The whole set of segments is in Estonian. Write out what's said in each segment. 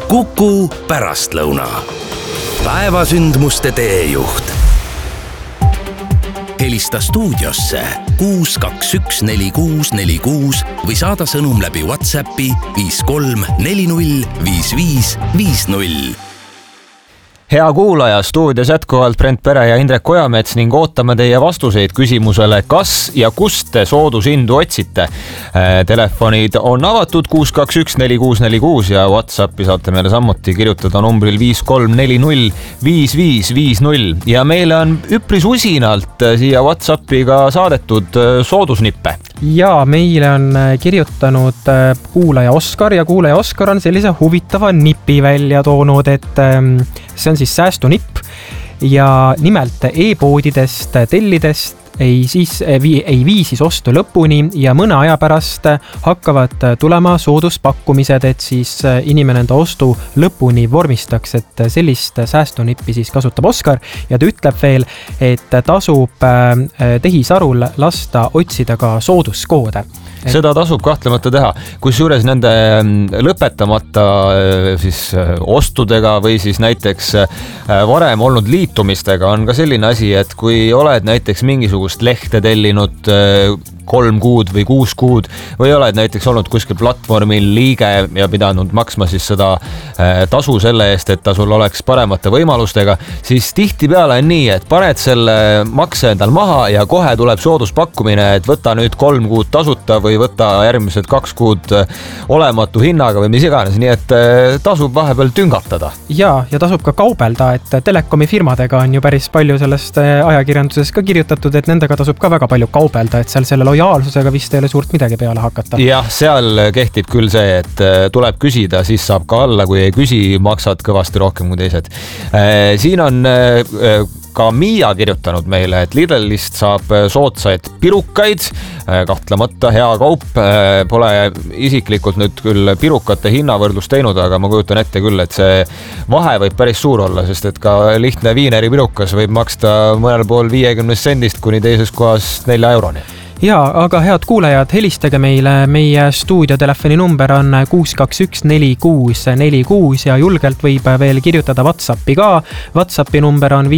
Kuku pärastlõuna. Päevasündmuste teejuht. Helista stuudiosse 6214646 või saada sõnum läbi WhatsAppi 53405550. Hea kuulaja, stuudios jätkuvalt Brent Pere ja Indrek Ojamets ning ootame teie vastuseid küsimusele, kas ja kust te soodushindu otsite. Telefonid on avatud 6214646 ja WhatsAppi saate meile samuti kirjutada numbril 53405550 ja meile on üpris usinalt siia WhatsAppi ka saadetud soodusnippe. Ja meile on kirjutanud kuulaja Oskar ja kuulaja Oskar on sellise huvitava nipi välja toonud, et see on siis säästunipp ja nimelt e-poodidest tellidest ei vii siis ostu lõpuni ja mõne aja pärast hakkavad tulema sooduspakkumised, et siis inimene enda ostu lõpuni vormistaks, et sellist säästunippi siis kasutab Oskar ja ta ütleb veel, et tasub tehisarul lasta otsida ka sooduskoode. Seda tasub kahtlemata teha, kusjuures nende lõpetamata siis ostudega või siis näiteks varem olnud liitumistega on ka selline asi, et kui oled näiteks mingisugust lehte tellinud 3 kuud või 6 kuud või oled näiteks olnud kuskil platvormil liige ja pidanud maksma siis seda tasu selle eest, et ta sul oleks paremate võimalustega, siis tihtipeale on nii, et paned selle makse endal maha ja kohe tuleb sooduspakkumine, et võta nüüd 3 kuud tasuta või võta järgmised 2 kuud olematu hinnaga või mis iganes, nii et tasub vahepeal tüngatada. Ja tasub ka kaubelda, et telekomi firmadega on ju päris palju sellest ajakirjanduses ka kirjutatud, et nendega tasub ka väga palju kaubelda, et seal selle lojaalsusega vist ei ole suurt midagi peale hakata. Jah, seal kehtib küll see, et tuleb küsida, siis saab ka alla, kui ei küsi, maksad kõvasti rohkem kui teised. Siin on ka Miia kirjutanud meile, et Lidlist saab soodsaid pirukaid, kahtlemata hea kaup. Pole isiklikult nüüd küll pirukate hinnavõrdlust teinud, aga ma kujutan ette küll, et see vahe võib päris suur olla, sest et ka lihtne viineri pirukas võib maksta mõnel pool 50 sendist kuni teises kohas 4 euroni. Ja, aga head kuulajad, helistage meile, meie stuudiotelefoni number on 6214646 ja julgelt võib veel kirjutada WhatsAppi ka. WhatsAppi number on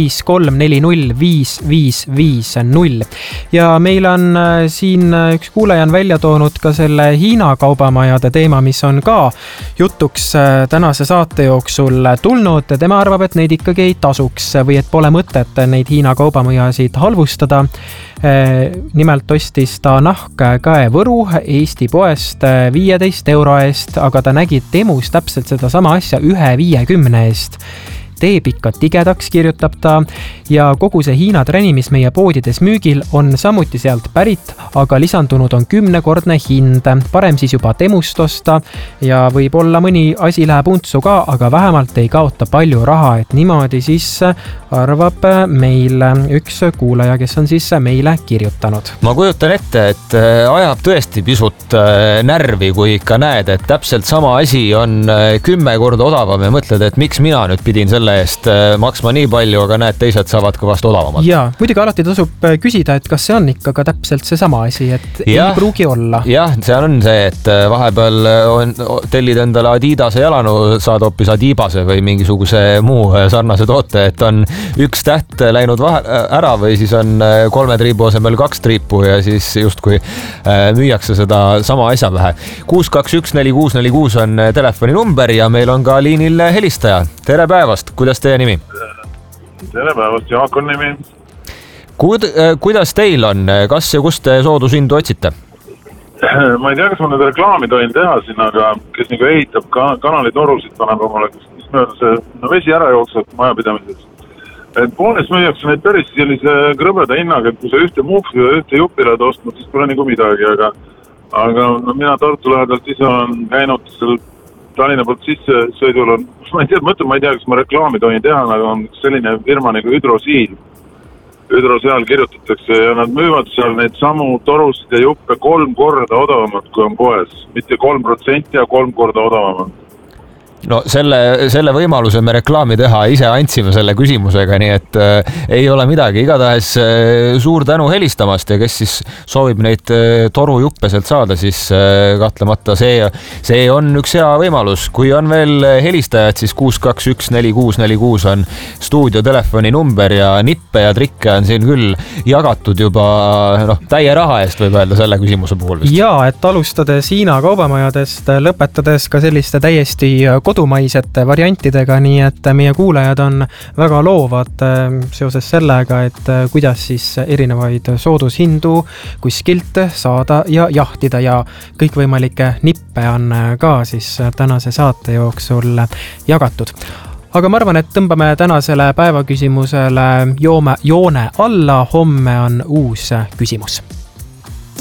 53405550 ja meil on siin üks kuulaja on välja toonud ka selle Hiina kaubamajade teema, mis on ka jutuks tänase saate jooksul tulnud. Tema arvab, et neid ikkagi ei tasuks või et pole mõtet neid Hiina kaubamajasid halvustada. Nimelt ostis ta nahkkäe Võru Eesti poest 15 euro eest, aga ta nägi temus täpselt seda sama asja 1,50 eest. Teeb ikka tigedaks, kirjutab ta, ja kogu see Hiina träni, mis meie poodides müügil, on samuti sealt pärit, aga lisandunud on 10-kordne hind. Parem siis juba temust osta ja võib-olla mõni asi läheb untsu ka, aga vähemalt ei kaota palju raha, et niimoodi siis arvab meil üks kuulaja, kes on siis meile kirjutanud. Ma kujutan ette, et ajab tõesti pisut närvi, kui ikka näed, et täpselt sama asi on 10 korda odavam ja mõtled, et miks mina nüüd pidin selle eest maksma nii palju, aga näed, teised saavad kõvast odavamalt. Ja, muidugi alati tasub küsida, et kas see on ikka ka täpselt see sama asi, et ei pruugi olla. Jah, seal on see, et vahepeal tellid endale Adidase jalanu, saad hoopis Adibase või mingisuguse muu sarnase toote, et on üks täht läinud ära või siis on 3 triibu asemel 2 triipu ja siis justkui müüakse seda sama asja vähe. 6214646 on telefoni number ja meil on ka liinil helistaja. Tere päevast, kuidas teie nimi? Tere päevast, Jaak on nimi. Kuidas teil on? Kas ja kust te soodushindu otsite? Ma ei tea, kas ma nüüd reklaami tohin teha siin, aga kes nagu ehitab kanalitorusid, paneb omale mööda see vesi ära jookseb majapidamises. Et poolest müüakse neid päris sellise krõbeda hinnaga, et kui sa ühte muufli või ühte jupilad ostnud, siis pole nagu midagi, aga mina Tartu lähedalt ise olen käinud seal Tallinna poolt sisse sõidul on, ma ei tea, kas ma reklaami tohin teha, aga on selline firma nagu Hydrosiil. Hydrosiil kirjutatakse ja nad müüvad seal neid samu torusid ja juppe 3 korda odavamad, kui on poes. Mitte 3%, ja 3 korda odavamad. no selle võimaluse me reklaami teha ise andsime selle küsimusega, nii et ei ole midagi. Igatahes suur tänu helistamast ja kes siis soovib neid torujuppe sealt saada, siis kahtlemata see on üks hea võimalus. Kui on veel helistajad, siis 6214646 on stuudio telefoni number ja nippe ja trikke on siin küll jagatud juba täie raha eest, võib öelda selle küsimuse puhul vist. Ja, et alustades Hiina kaubamajadest, lõpetades ka selliste täiesti kodumaisete variantidega, nii et meie kuulajad on väga loovad seoses sellega, et kuidas siis erinevaid soodushindu kuskilt saada ja jahtida ja kõikvõimalikke nippe on ka siis tänase saate jooksul jagatud. Aga ma arvan, et tõmbame tänasele päevaküsimusele joone alla, homme on uus küsimus.